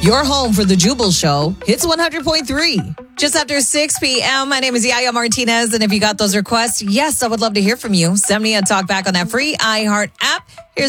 Your home for the Jubal Show. Hits 100.3. Just after 6 p.m. My name is Yaya Martinez. And if you got those requests, yes, I would love to hear from you. Send me a talk back on that free iHeart app. Here's